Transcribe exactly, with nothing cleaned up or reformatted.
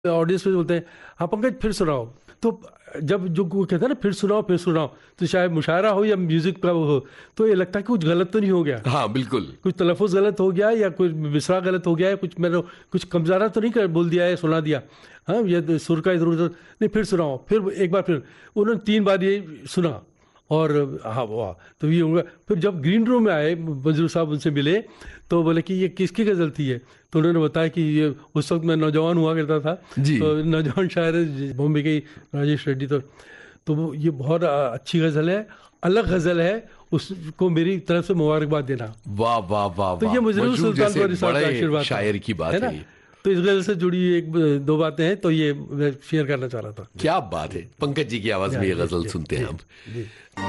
Audience में बोलते हैं हाँ पंकज फिर सुनाओ। तो जब जो वो कहते हैं ना फिर सुनाओ फिर सुनाओ, तो शायद मुशायरा हो या म्यूजिक का वो हो, तो ये लगता है कि कुछ गलत तो नहीं हो गया, हाँ बिल्कुल, कुछ तलफ़ुज़ गलत हो गया या कुछ मिसरा गलत हो गया है, कुछ मैंने कुछ कम ज़्यादा तो नहीं कर बोल दिया है, सुना दिया। हाँ ये तो सुर का इधर उधर नहीं, फिर सुनाओ, फिर एक बार फिर उन्होंने तीन बार ये सुना और हाँ वाह, तो ये होगा। फिर जब ग्रीन रूम में आए मंजूर साहब उनसे मिले तो बोले कि ये किसकी गज़ल थी है, तो उन्होंने बताया कि ये उस वक्त मैं नौजवान हुआ करता था, तो नौजवान शायर बॉम्बे के राजेश रेड्डी, तो तो वो ये बहुत अच्छी गज़ल है, अलग गज़ल है, उसको मेरी तरफ से मुबारकबाद देना। वाह वाह वाह, तो ये मुजरूर सुल्तानपुरी साहब का आशीर्वाद शायर की बात है, है तो इस गज़ल से जुड़ी एक दो बातें हैं, तो ये मैं शेयर करना चाह रहा था। क्या बात है, पंकज जी की आवाज में ये गज़ल सुनते हैं हम।